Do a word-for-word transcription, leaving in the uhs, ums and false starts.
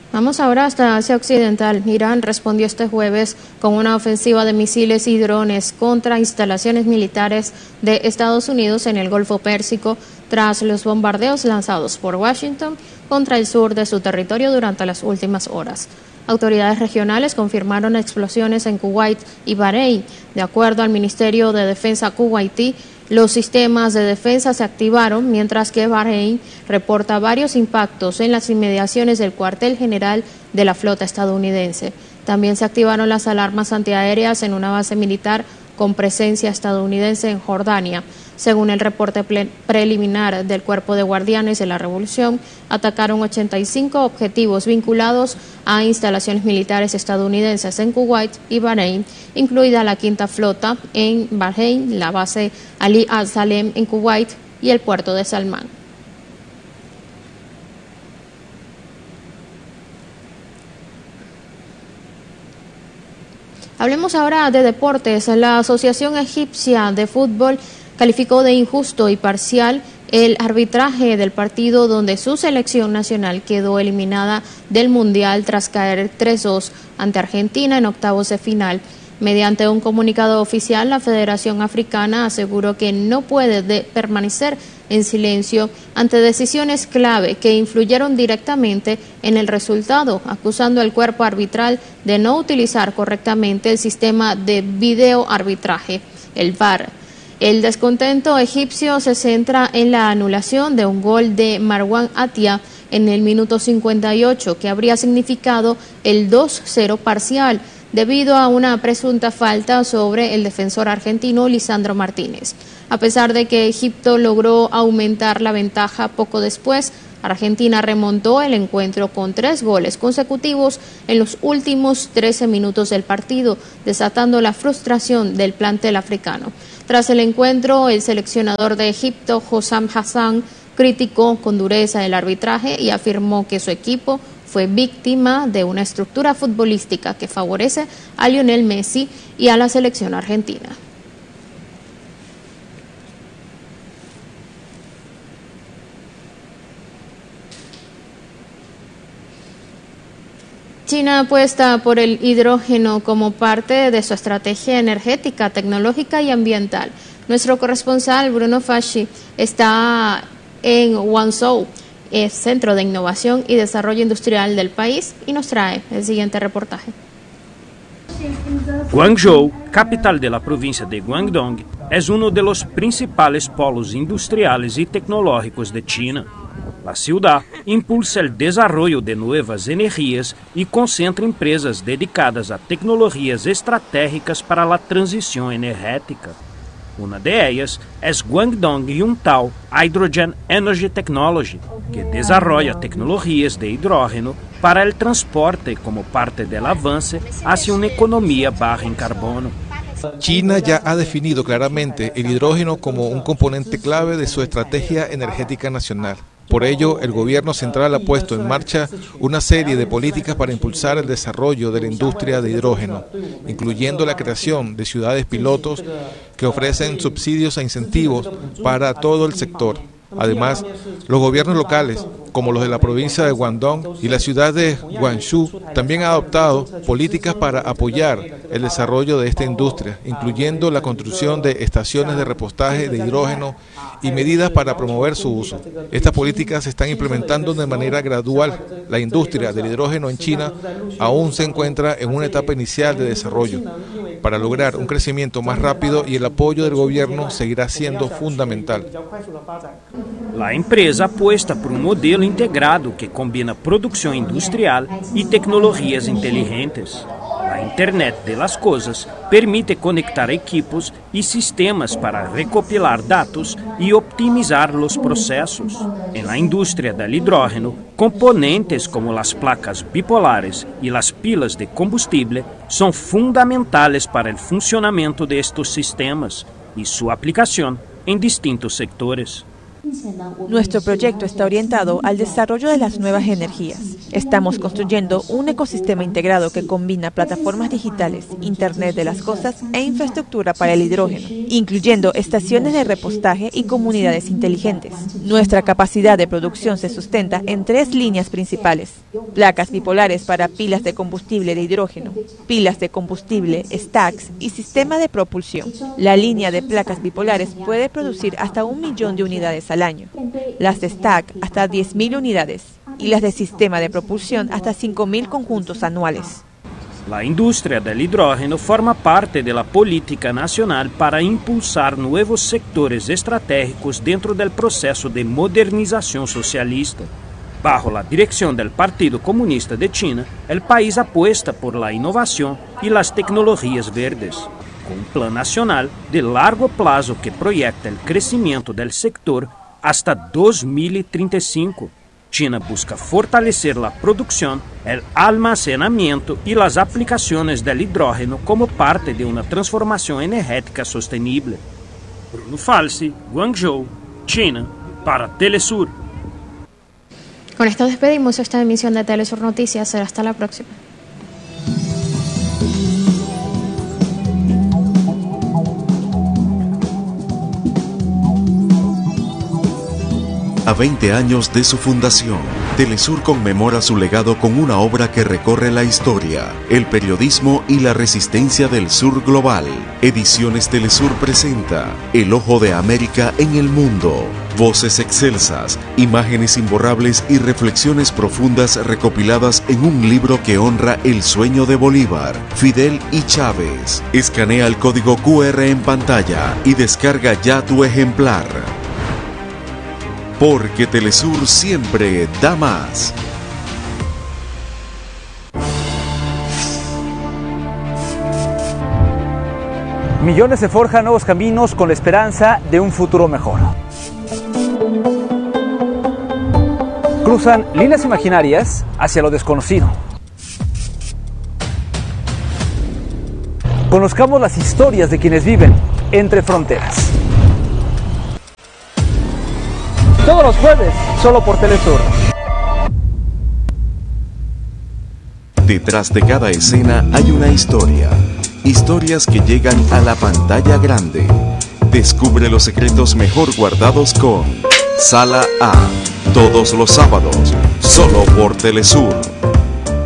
Vamos ahora hasta Asia Occidental. Irán respondió este jueves con una ofensiva de misiles y drones contra instalaciones militares de Estados Unidos en el Golfo Pérsico tras los bombardeos lanzados por Washington contra el sur de su territorio durante las últimas horas. Autoridades regionales confirmaron explosiones en Kuwait y Bahrein. De acuerdo al Ministerio de Defensa kuwaití, los sistemas de defensa se activaron, mientras que Bahrein reporta varios impactos en las inmediaciones del cuartel general de la flota estadounidense. También se activaron las alarmas antiaéreas en una base militar con presencia estadounidense en Jordania. Según el reporte preliminar del Cuerpo de Guardianes de la Revolución, atacaron ochenta y cinco objetivos vinculados a instalaciones militares estadounidenses en Kuwait y Bahrein, incluida la Quinta Flota en Bahrein, la base Ali al-Salem en Kuwait y el puerto de Salmán. Hablemos ahora de deportes. La Asociación Egipcia de Fútbol calificó de injusto y parcial el arbitraje del partido donde su selección nacional quedó eliminada del Mundial tras caer tres dos ante Argentina en octavos de final. Mediante un comunicado oficial, la Federación Africana aseguró que no puede de permanecer en silencio ante decisiones clave que influyeron directamente en el resultado, acusando al cuerpo arbitral de no utilizar correctamente el sistema de videoarbitraje, el V A R. El descontento egipcio se centra en la anulación de un gol de Marwan Atia en el minuto cincuenta y ocho, que habría significado el dos cero parcial, debido a una presunta falta sobre el defensor argentino Lisandro Martínez. A pesar de que Egipto logró aumentar la ventaja poco después, Argentina remontó el encuentro con tres goles consecutivos en los últimos trece minutos del partido, desatando la frustración del plantel africano. Tras el encuentro, el seleccionador de Egipto, Hossam Hassan, criticó con dureza el arbitraje y afirmó que su equipo fue víctima de una estructura futbolística que favorece a Lionel Messi y a la selección argentina. China apuesta por el hidrógeno como parte de su estrategia energética, tecnológica y ambiental. Nuestro corresponsal Bruno Fasci está en Guangzhou, el Centro de Innovación y Desarrollo Industrial del país, y nos trae el siguiente reportaje. Guangzhou, capital de la provincia de Guangdong, es uno de los principales polos industriales y tecnológicos de China. La ciudad impulsa el desarrollo de nuevas energías y concentra empresas dedicadas a tecnologías estratégicas para la transición energética. Una de ellas es Guangdong Yuntal Hydrogen Energy Technology, que desarrolla tecnologías de hidrógeno para el transporte como parte del avance hacia una economía baja en carbono. China ya ha definido claramente el hidrógeno como un componente clave de su estrategia energética nacional. Por ello, el gobierno central ha puesto en marcha una serie de políticas para impulsar el desarrollo de la industria de hidrógeno, incluyendo la creación de ciudades pilotos que ofrecen subsidios e incentivos para todo el sector. Además, los gobiernos locales, como los de la provincia de Guangdong y la ciudad de Guangzhou, también han adoptado políticas para apoyar el desarrollo de esta industria, incluyendo la construcción de estaciones de repostaje de hidrógeno y medidas para promover su uso. Estas políticas se están implementando de manera gradual. La industria del hidrógeno en China aún se encuentra en una etapa inicial de desarrollo. Para lograr un crecimiento más rápido, y el apoyo del gobierno seguirá siendo fundamental. La empresa apuesta por un modelo integrado que combina producción industrial y tecnologías inteligentes. La Internet de las Cosas permite conectar equipos y sistemas para recopilar datos y optimizar los procesos. En la industria del hidrógeno, componentes como las placas bipolares y las pilas de combustible son fundamentales para el funcionamiento de estos sistemas y su aplicación en distintos sectores. Nuestro proyecto está orientado al desarrollo de las nuevas energías. Estamos construyendo un ecosistema integrado que combina plataformas digitales, Internet de las cosas e infraestructura para el hidrógeno, incluyendo estaciones de repostaje y comunidades inteligentes. Nuestra capacidad de producción se sustenta en tres líneas principales: placas bipolares para pilas de combustible de hidrógeno, pilas de combustible, stacks y sistema de propulsión. La línea de placas bipolares puede producir hasta un millón de unidades al año, las de stack hasta diez mil unidades y las de sistema de propulsión hasta cinco mil conjuntos anuales. La industria del hidrógeno forma parte de la política nacional para impulsar nuevos sectores estratégicos dentro del proceso de modernización socialista. Bajo la dirección del Partido Comunista de China, el país apuesta por la innovación y las tecnologías verdes, con un plan nacional de largo plazo que proyecta el crecimiento del sector hasta dos mil treinta y cinco. China busca fortalecer la producción, el almacenamiento y las aplicaciones del hidrógeno como parte de una transformación energética sostenible. Bruno Falsi, Guangzhou, China, para Telesur. Con esto despedimos esta emisión de Telesur Noticias. Será hasta la próxima. A veinte años de su fundación, Telesur conmemora su legado con una obra que recorre la historia, el periodismo y la resistencia del sur global. Ediciones Telesur presenta El Ojo de América en el Mundo. Voces excelsas, imágenes imborrables y reflexiones profundas recopiladas en un libro que honra el sueño de Bolívar, Fidel y Chávez. Escanea el código Q R en pantalla y descarga ya tu ejemplar. Porque Telesur siempre da más. Millones se forjan nuevos caminos con la esperanza de un futuro mejor. Cruzan líneas imaginarias hacia lo desconocido. Conozcamos las historias de quienes viven entre fronteras. Todos los jueves, solo por Telesur. Detrás de cada escena hay una historia. Historias que llegan a la pantalla grande. Descubre los secretos mejor guardados con Sala A. Todos los sábados, solo por Telesur.